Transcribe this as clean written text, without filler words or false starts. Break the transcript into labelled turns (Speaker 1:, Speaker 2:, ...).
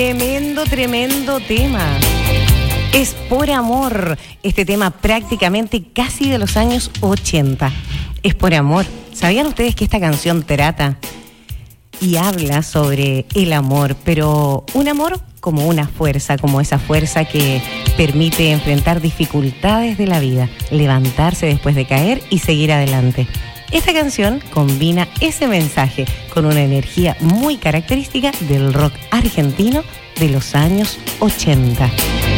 Speaker 1: Tremendo, tremendo tema. Es por amor. Este tema prácticamente casi de los años 80. Es por amor. ¿Sabían ustedes que esta canción trata y habla sobre el amor? Pero un amor como una fuerza, como esa fuerza que permite enfrentar dificultades de la vida, levantarse después de caer y seguir adelante. Esta canción combina ese mensaje con una energía muy característica del rock argentino de los años 80.